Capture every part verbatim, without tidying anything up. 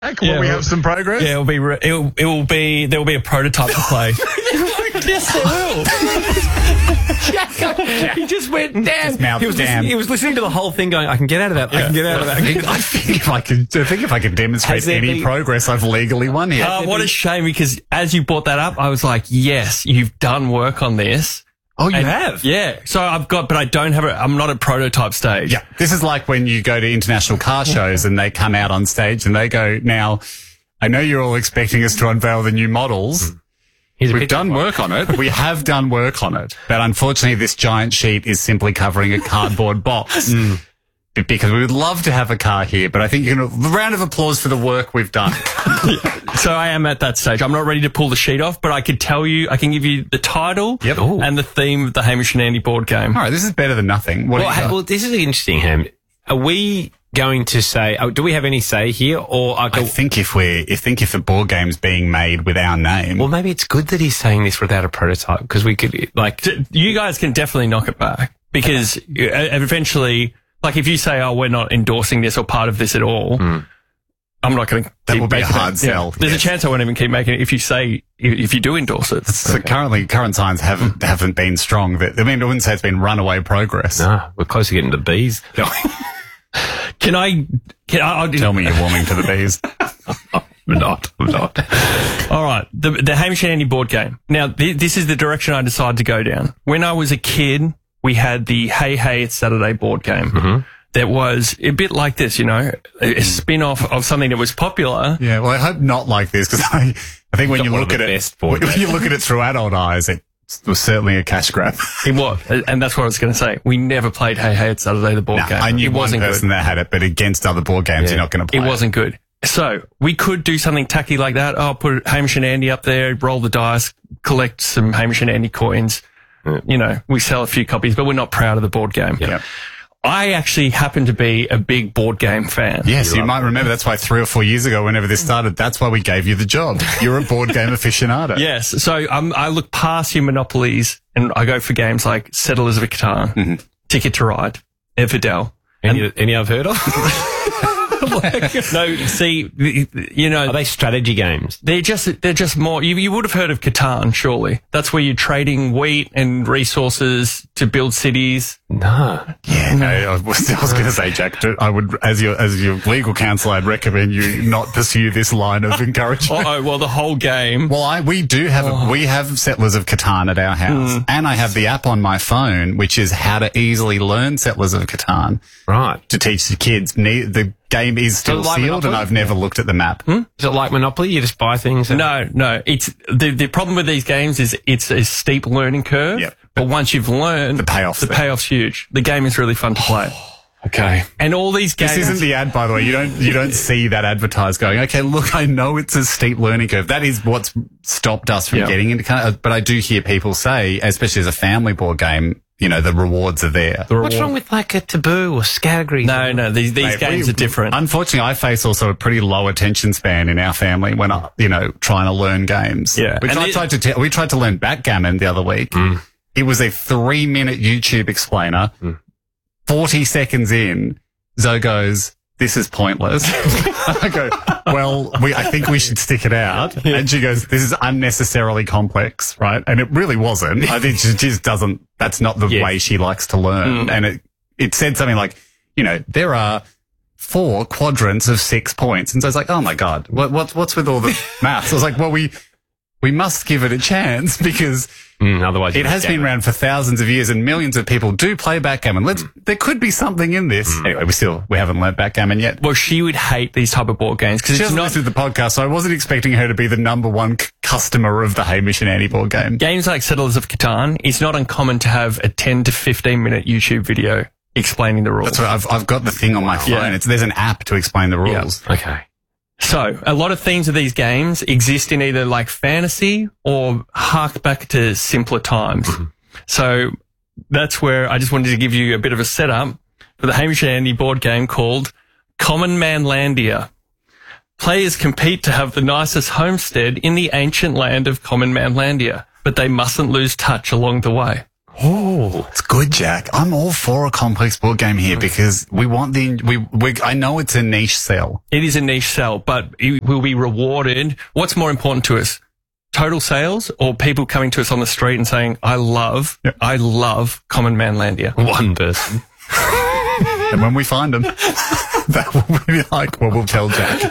Will yeah, we we'll, have some progress? Yeah, it'll be. Re- it'll, it will be. There will be a prototype to play. Yes, there will. He just went damn. Mouth He was, damn. listening, he was listening to the whole thing, going, "I can get out of that. I can get out of that." I, can, I think if I could, I think if I could demonstrate Has there any been- progress, I've legally won here. Oh, what a shame! Because as you brought that up, I was like, "Yes, you've done work on this." oh, you And- have. Yeah. So I've got, but I don't have it. I'm not at prototype stage. Yeah, this is like when you go to international car shows and they come out on stage and they go, "Now, I know you're all expecting us to unveil the new models." Here's a We've picture. done work on it. We have done work on it. But unfortunately, this giant sheet is simply covering a cardboard box. Because we would love to have a car here, but I think you know, a round of applause for the work we've done. So I am at that stage. I'm not ready to pull the sheet off, but I could tell you, I can give you the title Yep. and the theme of the Hamish and Andy board game. All right, this is better than nothing. What Well, do you ha- got? well, this is interesting, Ham. Are we going to say? Oh, do we have any say here, or are I think if we're, I think if the board game's being made with our name, well, maybe it's good that he's saying this without a prototype because we could like. You guys can definitely knock it back because uh, eventually, like if you say, oh, we're not endorsing this or part of this at all, I'm not going to That keep will be a making hard it. sell, There's yes. a chance I won't even keep making it if you say, if you do endorse it. so currently, current signs haven't haven't been strong. That I mean, I wouldn't say it's been runaway progress. No, we're close to getting to bees. Can I, can I, I'll, Tell me you're warming to the bees. I'm not. I'm not. All right, the the Hamish and Andy board game. Now, th- this is the direction I decided to go down. When I was a kid, we had the Hey Hey It's Saturday board game. Mm-hmm. That was a bit like this, you know, a, a spin-off of something that was popular. Yeah, well, I hope not like this because I, I think when Got you one look of the at it, best board when games. you look at it through adult eyes, it was certainly a cash grab. It was, and that's what I was going to say. We never played Hey Hey It's Saturday, the board Nah, game. I knew it one wasn't person good. that had it, but against other board games, Yeah. you're not going to play It wasn't good. So we could do something tacky like that. Oh, put Hamish and Andy up there, roll the dice, collect some Hamish and Andy coins. You know, we sell a few copies, but we're not proud of the board game. Yep. I actually happen to be a big board game fan. Yes, you might remember that's why three or four years ago, whenever this started, that's why we gave you the job. You're a board game aficionado. Yes. So um, I look past your monopolies and I go for games like Settlers of Catan, Mm-hmm. Ticket to Ride, Everdell. Any, any I've heard of? No, see, you know, Are they strategy games? they're just they're just more. You, you would have heard of Catan, surely. That's where you're trading wheat and resources to build cities. No. Yeah, no, I was, I was going to say, Jack, I would, as your as your legal counsel, I'd recommend you not pursue this line of encouragement. Oh, well, the whole game. Well, I, we do have, Oh. we have Settlers of Catan at our house, Hmm. and I have the app on my phone, which is how to easily learn Settlers of Catan Right. to teach the kids. Ne- The game is still like sealed, and Monopoly? I've never looked at the map. Hmm? Is it like Monopoly? You just buy things? And No, no. It's the the problem with these games is it's a steep learning curve. Yep. But once you've learned, The payoff's the there. payoff's huge. The game is really fun to play. Okay. And all these games. This isn't the ad, by the way. You don't you don't see that advertised going, okay, look, I know it's a steep learning curve. That is what's stopped us from Yeah. getting into kind of, but I do hear people say, especially as a family board game, you know, the rewards are there. What's wrong with like a Taboo or Scattergories? No, no. These these Mate, games we- are different. Unfortunately, I face also a pretty low attention span in our family when I, you know, trying to learn games. Yeah. we And tried, it- tried to te- we tried to learn backgammon the other week. It was a three minute YouTube explainer. Forty seconds in, Zoe goes, "This is pointless." I go, "Well, we, I think we should stick it out." And she goes, "This is unnecessarily complex, right?" And it really wasn't. I think she just doesn't. That's not the Yeah. way she likes to learn. And it it said something like, you know, there are four quadrants of six points. And so I was like, oh my God, what, what, what's with all the maths? I was like, well, we, we must give it a chance because Mm, otherwise, it has been around for thousands of years and millions of people do play backgammon. Let's, there could be something in this. Anyway, we still, we haven't learnt backgammon yet. Well, she would hate these type of board games because She it's doesn't not listen to the podcast, so I wasn't expecting her to be the number one c- customer of the Hamish and Andy board game. games like Settlers of Catan. It's not uncommon to have a ten to fifteen minute YouTube video explaining the rules. That's right. I've, I've got the thing on my phone. Yeah. It's, there's an app to explain the rules. Okay. So, a lot of themes of these games exist in either like fantasy or hark back to simpler times. So, that's where I just wanted to give you a bit of a setup for the Hamish and Andy board game called Common Manlandia. Players compete to have the nicest homestead in the ancient land of Common Manlandia, but they mustn't lose touch along the way. Oh, It's good, Jack. I'm all for a complex board game here because we want the, we, we, I know it's a niche sell. It is a niche sell, but it will be rewarded. What's more important to us? Total sales or people coming to us on the street and saying, I love, Yep. I love Common Man Landia. one person. And when we find them, that will be like, well, we'll tell Jack.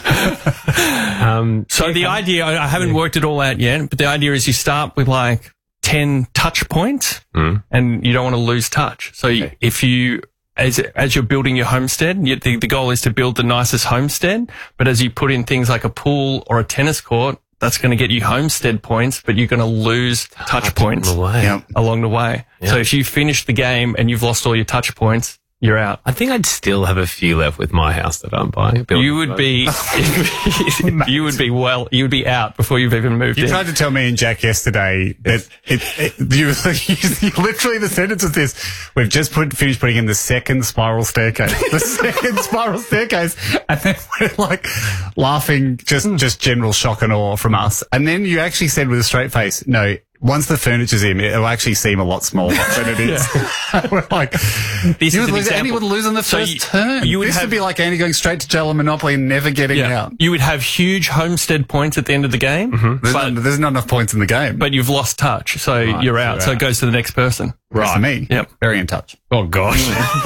Um, So the idea, I I haven't worked it all out yet, but the idea is you start with like ten touch points Mm. and you don't want to lose touch. So Okay. if you, as, as you're building your homestead, you, the, the goal is to build the nicest homestead. But as you put in things like a pool or a tennis court, that's going to get you homestead points, but you're going to lose touch points Away. Yep. along the way. Yeah. So if you finish the game and you've lost all your touch points, you're out. I think I'd still have a few left with my house that I'm buying. You would be, you would be well, you would be out before you've even moved You in. tried to tell me and Jack yesterday that it, it, you, you literally the sentence was this: we've just put finished putting in the second spiral staircase, the second spiral staircase, and then we're like laughing, just just general shock and awe from us. And then you actually said with a straight face, "No, once the furniture's in, it'll actually seem a lot smaller than it is." We're like, This you is would an lose, Andy example. would lose on the So first you- turn. you would this have- would be like Andy going straight to Jello Monopoly and never getting out. You would have huge homestead points at the end of the game, There's, but, not, there's not enough points in the game. but you've lost touch. So you're out. you're So out. it goes to the next person. Right. For me, Yep. very in touch. Oh, gosh.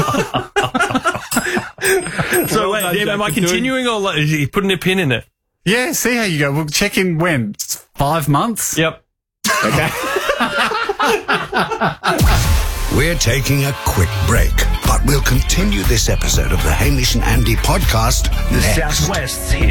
So wait, done, am Jack, I for doing- continuing or like, is he putting a pin in it? Yeah, see how you go. We'll check in when? It's five months? Yep. Okay. We're taking a quick break, but we'll continue this episode of the Hamish and Andy podcast next. Southwest's hit